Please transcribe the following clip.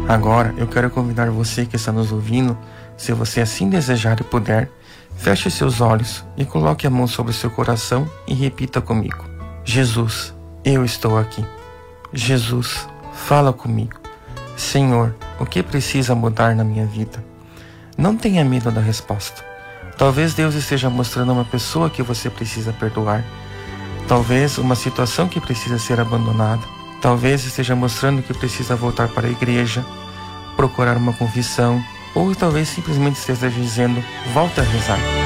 Agora eu quero convidar você que está nos ouvindo, se você assim desejar e puder, feche seus olhos e coloque a mão sobre o seu coração e repita comigo: Jesus, eu estou aqui. Jesus, fala comigo. Senhor, o que precisa mudar na minha vida? Não tenha medo da resposta. Talvez Deus esteja mostrando uma pessoa que você precisa perdoar. Talvez uma situação que precisa ser abandonada. Talvez esteja mostrando que precisa voltar para a igreja, procurar uma confissão, ou talvez simplesmente esteja dizendo: volte a rezar.